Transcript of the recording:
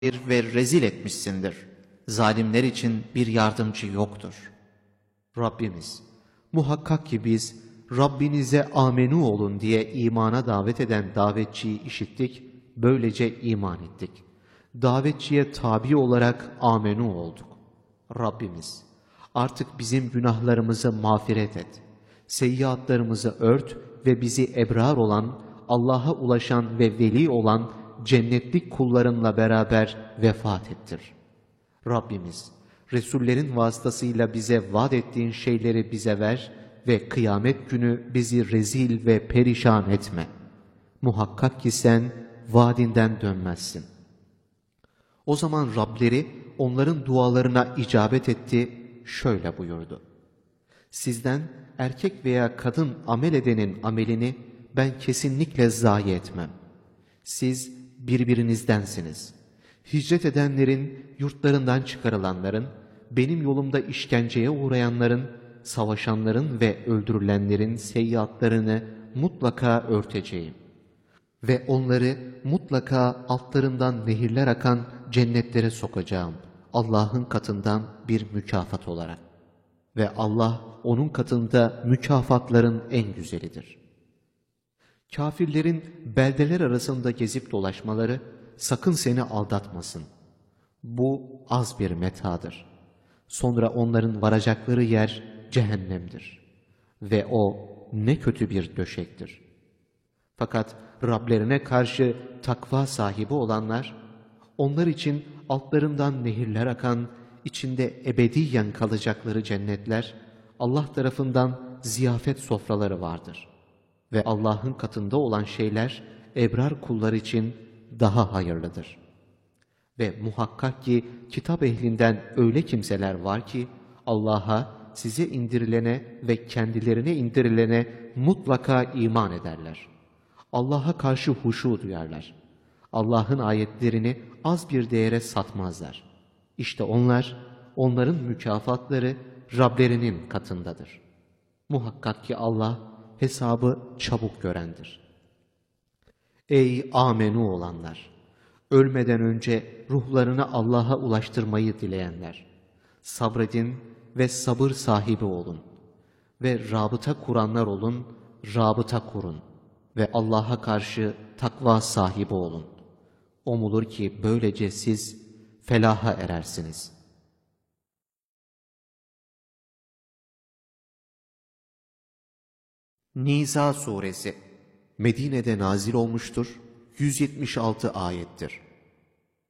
ve rezil etmişsindir. Zalimler için bir yardımcı yoktur. Rabbimiz, muhakkak ki biz Rabbinize amenu olun diye imana davet eden davetçiyi işittik, böylece iman ettik. Davetçiye tabi olarak amenu olduk. Rabbimiz, artık bizim günahlarımızı mağfiret et. Seyyiatlarımızı ört ve bizi ebrar olan, Allah'a ulaşan ve veli olan cennetlik kullarınla beraber vefat ettir. Rabbimiz, Resullerin vasıtasıyla bize vaat ettiğin şeyleri bize ver ve kıyamet günü bizi rezil ve perişan etme. Muhakkak ki sen vaadinden dönmezsin. O zaman Rableri onların dualarına icabet etti, şöyle buyurdu. Sizden erkek veya kadın amel edenin amelini ben kesinlikle zayi etmem. Siz birbirinizdensiniz. Hicret edenlerin, yurtlarından çıkarılanların, benim yolumda işkenceye uğrayanların, savaşanların ve öldürülenlerin seyyiatlarını mutlaka örteceğim. Ve onları mutlaka altlarından nehirler akan cennetlere sokacağım. Allah'ın katından bir mükafat olarak. Ve Allah onun katında mükafatların en güzelidir. Kafirlerin beldeler arasında gezip dolaşmaları sakın seni aldatmasın. Bu az bir metadır. Sonra onların varacakları yer cehennemdir. Ve o ne kötü bir döşektir. Fakat Rablerine karşı takva sahibi olanlar, onlar için altlarından nehirler akan, içinde ebediyen kalacakları cennetler, Allah tarafından ziyafet sofraları vardır. Ve Allah'ın katında olan şeyler, ebrar kullar için daha hayırlıdır. Ve muhakkak ki kitap ehlinden öyle kimseler var ki, Allah'a, size indirilene ve kendilerine indirilene mutlaka iman ederler. Allah'a karşı huşu duyarlar. Allah'ın ayetlerini az bir değere satmazlar. İşte onlar, onların mükafatları Rablerinin katındadır. Muhakkak ki Allah hesabı çabuk görendir. Ey amenu olanlar! Ölmeden önce ruhlarını Allah'a ulaştırmayı dileyenler! Sabredin ve sabır sahibi olun. Ve rabıta kuranlar olun, rabıta kurun. Ve Allah'a karşı takva sahibi olun. Umulur ki böylece siz felaha erersiniz. Nisa suresi Medine'de nazil olmuştur, 176 ayettir.